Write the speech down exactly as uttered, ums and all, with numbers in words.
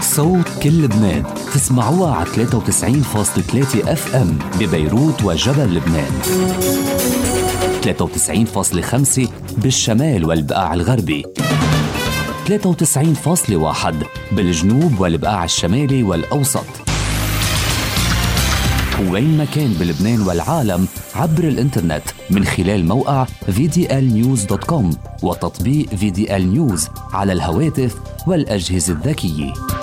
صوت كل لبنان تسمعوها على ثلاثة وتسعين فاصلة ثلاثة اف ام ببيروت وجبل لبنان، ثلاثة وتسعين فاصلة خمسة بالشمال والبقاع الغربي، ثلاثة وتسعين فاصلة واحد بالجنوب والبقاع الشمالي والأوسط. وين ما كان بلبنان والعالم عبر الانترنت من خلال موقع في دي إل نيوز دوت كوم وتطبيق في دي إل نيوز على الهواتف والأجهزة الذكية.